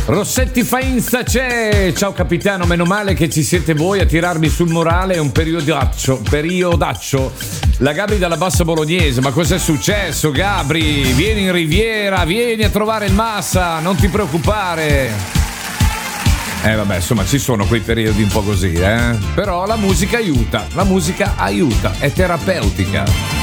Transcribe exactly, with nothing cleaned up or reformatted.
Rossetti Fainza c'è. Ciao capitano, meno male che ci siete voi a tirarmi sul morale. È un periodaccio, periodaccio. La Gabri dalla Bassa Bolognese. Ma cos'è successo, Gabri? Vieni in Riviera, vieni a trovare il Massa, non ti preoccupare. Eh vabbè, insomma, ci sono quei periodi un po' così, eh. Però la musica aiuta, la musica aiuta, è terapeutica.